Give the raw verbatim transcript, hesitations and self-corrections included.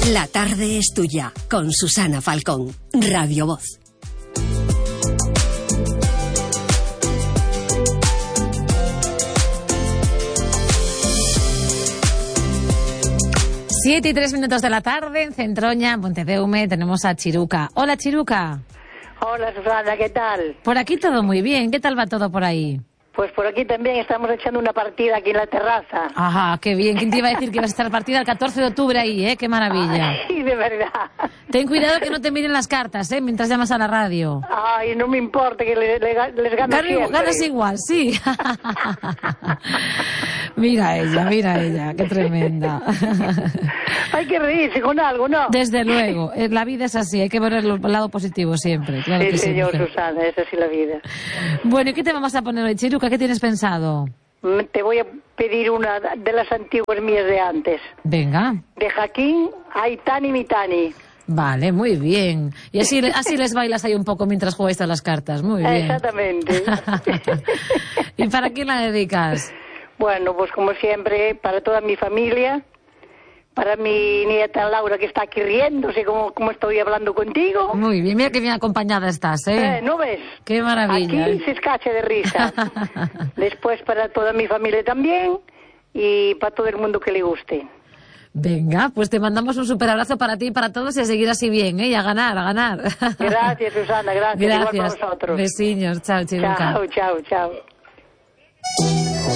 La tarde es tuya, con Susana Falcón, Radio Voz. Siete y tres minutos de la tarde, en Centroña, en Pontedeume, tenemos a Chiruca. Hola, Chiruca. Hola, Susana, ¿qué tal? Por aquí todo muy bien. ¿Qué tal va todo por ahí? Pues por aquí también estamos echando una partida aquí en la terraza. Ajá, qué bien. ¿Quién te iba a decir que ibas a estar partida el catorce de octubre ahí, eh? Qué maravilla. Ay, de verdad. Ten cuidado que no te miren las cartas, eh, mientras llamas a la radio. Ay, no me importa que le, le, les gane Gano, siempre. ganas igual, sí. Mira ella, mira ella, qué tremenda. Hay que reírse con algo, ¿no? Desde luego, la vida es así, hay que ver el lado positivo siempre. Claro sí, que señor, sí, Susana, esa sí la vida. Bueno, ¿y qué te vamos a poner hoy, Chiruca? ¿Qué tienes pensado? Te voy a pedir una de las antiguas mías de antes. Venga. De Jaquín, Aitani Mitani. Vale, muy bien. Y así, así les bailas ahí un poco mientras jugáis a las cartas. Muy bien. Exactamente. ¿Y para quién la dedicas? Bueno, pues como siempre, para toda mi familia, para mi nieta Laura, que está aquí riéndose como, como estoy hablando contigo. Muy bien, mira qué bien acompañada estás, ¿eh? eh ¿No ves? Qué maravilla. Aquí se escache de risa. Después para toda mi familia también y para todo el mundo que le guste. Venga, pues te mandamos un super abrazo para ti y para todos y a seguir así bien, ¿eh? Y a ganar, a ganar. Gracias, Susana, gracias. Gracias. Igual para vosotros. Besiños, chao, Chiruca. Chao, chao, chao.